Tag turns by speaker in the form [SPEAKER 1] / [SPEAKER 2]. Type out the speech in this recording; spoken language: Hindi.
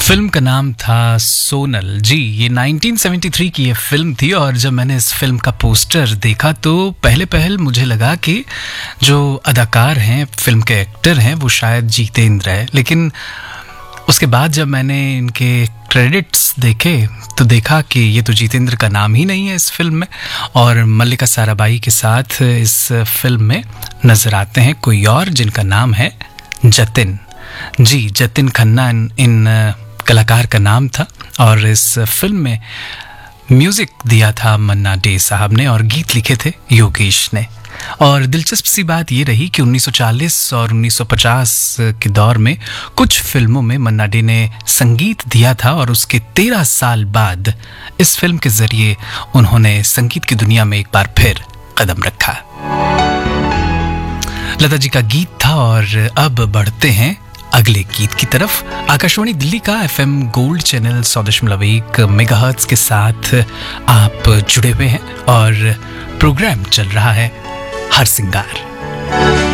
[SPEAKER 1] फिल्म का नाम था सोनल। जी, ये 1973 की ये फिल्म थी और जब मैंने इस फिल्म का पोस्टर देखा तो पहले मुझे लगा कि जो अदाकार हैं, फिल्म के एक्टर हैं, वो शायद जितेंद्र है। लेकिन उसके बाद जब मैंने इनके क्रेडिट्स देखे तो देखा कि ये तो जितेंद्र का नाम ही नहीं है इस फिल्म में, और मल्लिका साराभाई के साथ इस फिल्म में नजर आते हैं कोई और जिनका नाम है जतिन। जी, जतिन खन्ना इन कलाकार का नाम था और इस फिल्म में म्यूजिक दिया था मन्ना डे साहब ने और गीत लिखे थे योगेश ने। और दिलचस्प सी बात ये रही कि 1940 और 1950 के दौर में कुछ फिल्मों में मन्ना डे ने संगीत दिया था और उसके 13 साल बाद इस फिल्म के जरिए उन्होंने संगीत की दुनिया में एक बार फिर कदम रखा। लता जी का गीत था और अब बढ़ते हैं अगले गीत की तरफ। आकाशवाणी दिल्ली का FM गोल्ड चैनल 100.1 मेगाहर्ट्ज के साथ आप जुड़े हुए हैं और प्रोग्राम चल रहा है हर सिंगार।